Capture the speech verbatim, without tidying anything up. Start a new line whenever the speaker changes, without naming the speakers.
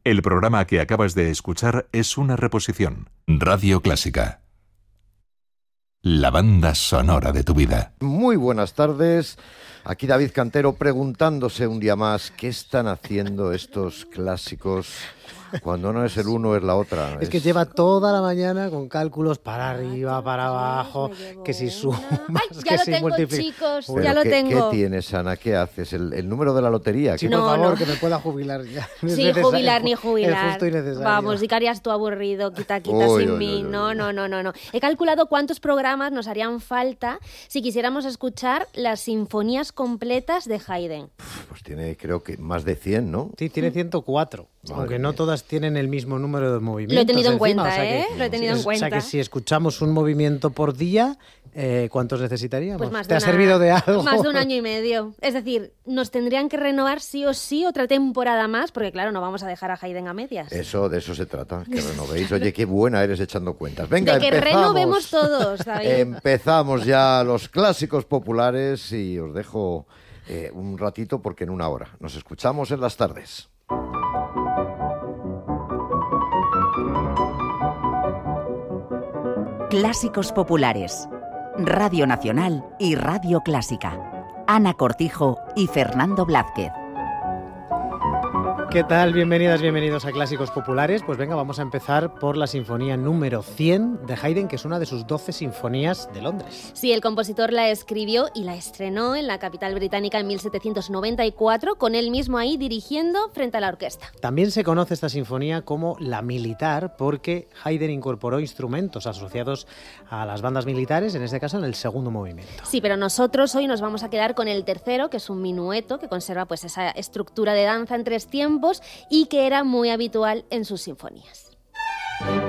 El programa que acabas de escuchar es una reposición. Radio Clásica. La banda sonora de tu vida.
Muy buenas tardes. Aquí David Cantero preguntándose un día más qué están haciendo estos clásicos cuando no es el uno es la otra.
Es, es que lleva toda la mañana con cálculos para arriba, para abajo, que si sumas,
Ay,
que
ya lo
si
tengo,
multiplicas.
chicos,
Pero
ya lo
¿qué,
tengo.
¿Qué tienes, Ana? ¿Qué haces? ¿El, el número de la lotería?
Sí,
¿Qué?
por
No,
favor,
no.
que me pueda jubilar ya.
Sí, jubilar ni jubilar.
Es justo y necesario.
Vamos, di que harías tú aburrido, quita, quita
Uy,
sin
uy,
mí.
uy, uy,
No,
uy.
no, no, no, no. He calculado cuántos programas nos harían falta si quisiéramos escuchar las sinfonías completas de Haydn.
Pues tiene, creo que más de cien, ¿no?
Sí, tiene ciento cuatro,
Madre
aunque no
mía.
todas tienen el mismo número de movimientos.
Lo he tenido en
encima,
cuenta,
o sea que-
¿eh? Lo he tenido en
O sea
cuenta.
que si escuchamos un movimiento por día, eh, ¿cuántos necesitaríamos?
Pues más
¿Te
de
ha
una-
servido de algo?
Más de un año y medio. Es decir, nos tendrían que renovar sí o sí otra temporada más, porque claro, no vamos a dejar a Haydn a medias.
Eso, de eso se trata, que renovéis. Oye, qué buena eres echando cuentas. Venga,
de que
empezamos.
renovemos todos, David.
Empezamos ya los clásicos populares y os dejo eh, un ratito porque en una hora nos escuchamos en las tardes.
Clásicos populares. Radio Nacional y Radio Clásica. Ana Cortijo y Fernando Blázquez.
¿Qué tal? Bienvenidas, bienvenidos a Clásicos Populares. Pues venga, vamos a empezar por la sinfonía número cien de Haydn, que es una de sus doce sinfonías de Londres.
Sí, el compositor la escribió y la estrenó en la capital británica en mil setecientos noventa y cuatro, con él mismo ahí dirigiendo frente a la orquesta.
También se conoce esta sinfonía como la militar porque Haydn incorporó instrumentos asociados a las bandas militares, en este caso en el segundo movimiento.
Sí, pero nosotros hoy nos vamos a quedar con el tercero, que es un minueto, que conserva pues esa estructura de danza en tres tiempos y que era muy habitual en sus sinfonías.